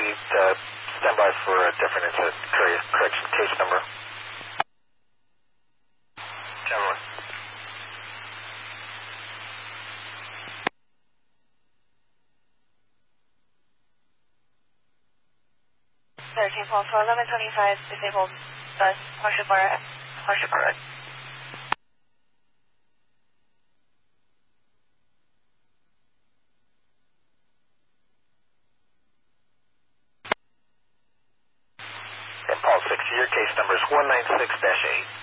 received. Stand by for a different incident. Correction case number. General. 13 Pulse 1125, disabled bus, Horseshoe Road. Impulse 6, your case number is 196-8.